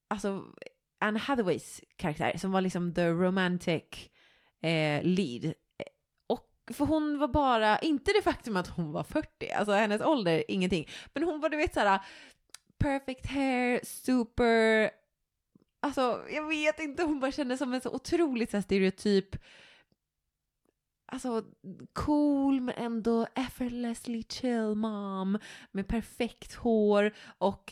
alltså Anne Hathaways karaktär som var liksom the romantic lead. Och för hon var bara, inte det faktum att hon var 40, alltså hennes ålder, ingenting. Men hon var, du vet, såhär perfect hair, super, alltså jag vet inte, hon bara kändes som en så otroligt så här stereotyp, alltså cool men ändå effortlessly chill mom med perfekt hår och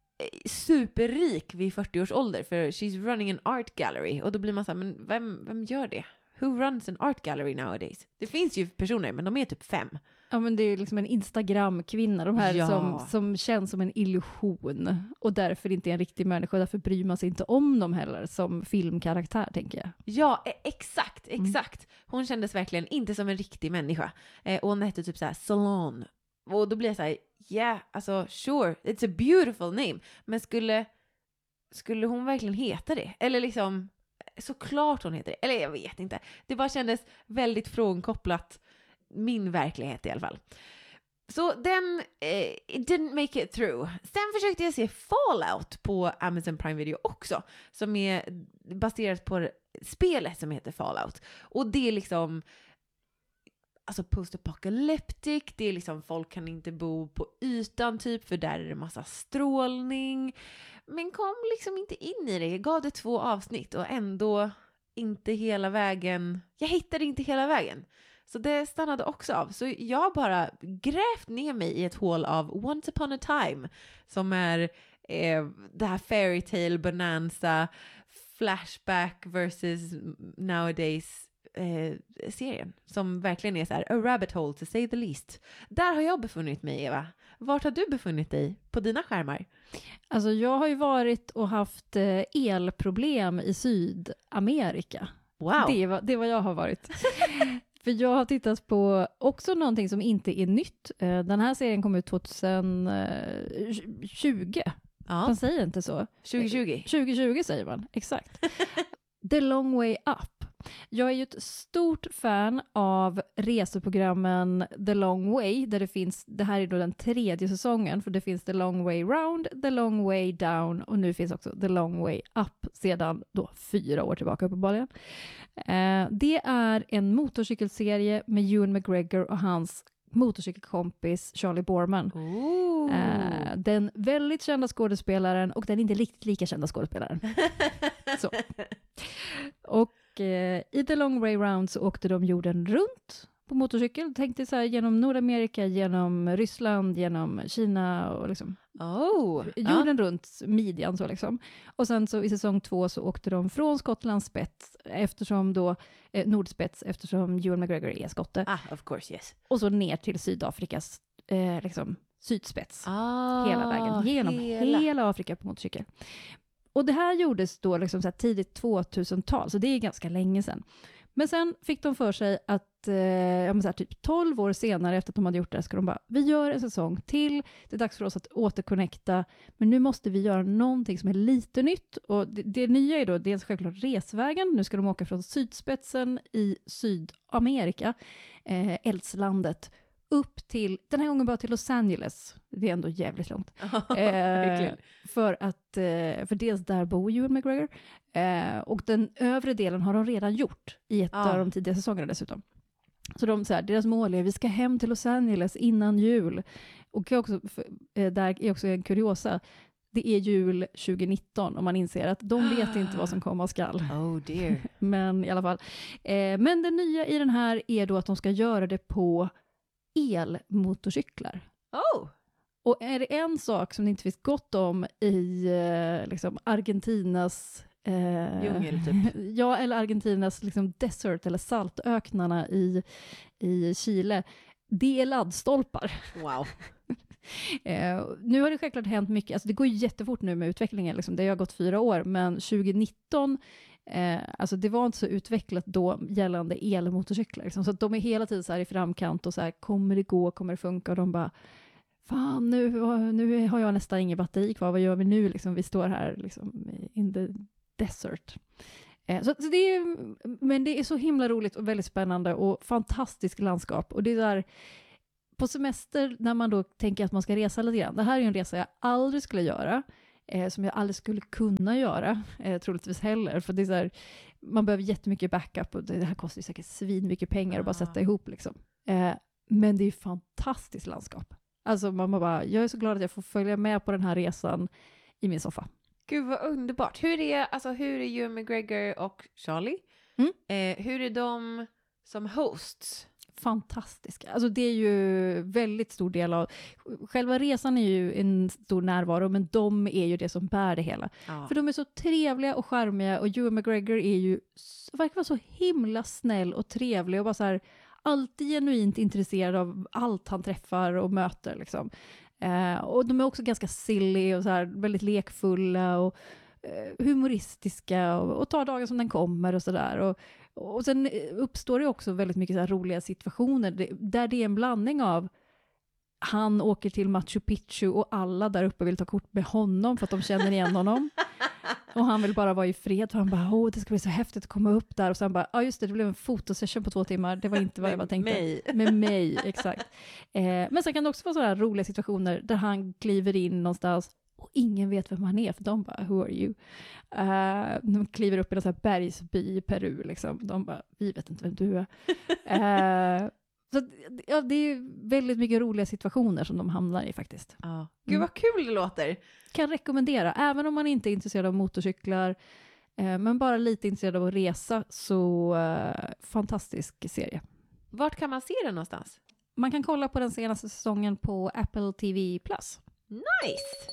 superrik vid 40 års ålder, för she's running an art gallery, och då blir man så här, men vem gör det? Who runs an art gallery nowadays? Det finns ju personer, men de är typ 5. Ja, men det är liksom en Instagram-kvinna, de här som känns som en illusion och därför inte är en riktig människa, därför bryr man sig inte om dem heller som filmkaraktär, tänker jag. Ja, exakt. Hon kändes verkligen inte som en riktig människa. Och hon hette typ så här Salon. Och då blir jag så här, alltså sure, it's a beautiful name. Men skulle hon verkligen heta det? Eller liksom, såklart hon heter det. Eller jag vet inte. Det bara kändes väldigt frånkopplat min verklighet i alla fall. Så den didn't make it through. Sen försökte jag se Fallout på Amazon Prime Video också, som är baserat på spelet som heter Fallout. Och det är liksom, alltså post-apocalyptic, det är liksom folk kan inte bo på ytan typ, för där är det massa strålning. Men kom liksom inte in i det. Jag gav det 2 avsnitt och ändå inte hela vägen. Jag hittade inte hela vägen. Så det stannade också av. Så jag har bara grävt ner mig i ett hål av Once upon a time, som är det här fairy tale bonanza flashback versus nowadays serien, som verkligen är så här a rabbit hole to say the least. Där har jag befunnit mig, Eva. Vart har du befunnit dig på dina skärmar? Alltså jag har ju varit och haft elproblem i Sydamerika. Wow. Det är vad jag har varit. För jag har tittat på också någonting som inte är nytt. Den här serien kom ut 2020. Ja. Man säger inte så. 2020. 2020 säger man, exakt. The Long Way Up. Jag är ju ett stort fan av reseprogrammen The Long Way, där det finns, det här är då den 3:e säsongen, för det finns The Long Way Round, The Long Way Down och nu finns också The Long Way Up sedan då 4 år tillbaka uppenbarligen. Det är en motorcykelserie med Ewan McGregor och hans motorcykelkompis Charlie Boorman. Den väldigt kända skådespelaren och den inte riktigt lika kända skådespelaren. Så. Och i The Long Way Round så åkte de jorden runt på motorcykel. Tänkte så här genom Nordamerika, genom Ryssland, genom Kina och liksom jorden runt midjan så liksom. Och sen så i säsong 2 så åkte de från Skottlands spets eftersom då nordspets, eftersom Ewan McGregor är skotte. Of course, yes. Och så ner till Sydafrikas liksom sydspets. Hela vägen genom hela Afrika på motorcykel. Och det här gjordes då liksom så här tidigt 2000-tal, så det är ganska länge sedan. Men sen fick de för sig att så här, typ 12 år senare efter att de hade gjort det, ska de bara, vi gör en säsong till, det är dags för oss att återconnecta, men nu måste vi göra någonting som är lite nytt. Och det nya är då dels självklart resvägen, nu ska de åka från sydspetsen i Sydamerika, eldslandet, upp till, den här gången bara till Los Angeles. Det är ändå jävligt långt. För dels där bor Ewan McGregor. Och den övre delen har de redan gjort i ett av de tidiga säsongerna dessutom. Så deras mål är, vi ska hem till Los Angeles innan jul. Och där är också en kuriosa. Det är jul 2019 och man inser att de vet inte vad som komma skall. Oh dear. Men i alla fall. Men det nya i den här är då att de ska göra det på elmotorcyklar. Och är det en sak som det inte finns gott om i liksom Argentinas djungel typ. Ja, eller Argentinas liksom desert eller saltöknarna i Chile, det är laddstolpar. Wow. Nu har det självklart hänt mycket, alltså det går ju jättefort nu med utvecklingen liksom. Det har gått 4 år, men 2019 alltså det var inte så utvecklat då gällande elmotorcyklar liksom. Så att de är hela tiden så här i framkant och så här, kommer det gå, kommer det funka, och de bara, fan nu har jag nästan ingen batteri kvar, vad gör vi nu liksom? Vi står här liksom in the desert. Så men det är så himla roligt och väldigt spännande och fantastiskt landskap, och det är där på semester när man då tänker att man ska resa lite grann. Det här är ju en resa jag aldrig skulle göra. som jag aldrig skulle kunna göra, troligtvis heller. För det är så här, man behöver jättemycket backup och det här kostar ju säkert svin mycket pengar att bara sätta ihop liksom. Men det är ju fantastiskt landskap. Alltså man bara, jag är så glad att jag får följa med på den här resan i min soffa. Gud vad underbart. Hur är Ewan McGregor och Charlie? Hur är de som hosts? Fantastiska. Alltså det är ju väldigt stor del av, själva resan är ju en stor närvaro, men de är ju det som bär det hela. Ja. För de är så trevliga och charmiga, och Ewan McGregor är ju, verkar vara så himla snäll och trevlig och bara så här, alltid genuint intresserad av allt han träffar och möter liksom. Och de är också ganska silly och så här, väldigt lekfulla och humoristiska och tar dagen som den kommer och sådär. Och sen uppstår det också väldigt mycket så här roliga situationer där det är en blandning av han åker till Machu Picchu och alla där uppe vill ta kort med honom för att de känner igen honom. Och han vill bara vara i fred, för han bara, det ska bli så häftigt att komma upp där. Och sen bara, just det blev en fotosession på 2 timmar. Det var inte vad jag tänkte. Med mig, exakt. Men sen kan det också vara sådana roliga situationer där han kliver in någonstans och ingen vet vem han är, för de bara, who are you? De kliver upp i en sån här bergsby i Peru, liksom. De bara, vi vet inte vem du är. Så ja, det är väldigt mycket roliga situationer som de hamnar i faktiskt. Ja. Gud vad kul det låter. Kan rekommendera, även om man inte är intresserad av motorcyklar, men bara lite intresserad av att resa, så fantastisk serie. Vart kan man se den någonstans? Man kan kolla på den senaste säsongen på Apple TV+. Nice!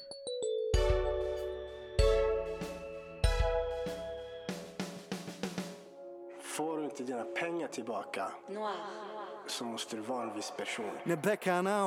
Får du inte dina pengar tillbaka så måste du vara en viss person.